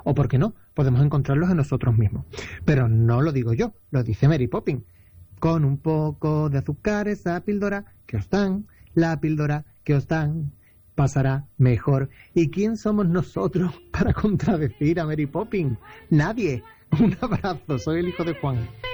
O, ¿por qué no? Podemos encontrarlos en nosotros mismos. Pero no lo digo yo, lo dice Mary Poppins. Con un poco de azúcar esa píldora que os dan, la píldora que os dan, pasará mejor. ¿Y quién somos nosotros para contradecir a Mary Poppins? Nadie. Un abrazo, soy el hijo de Juan.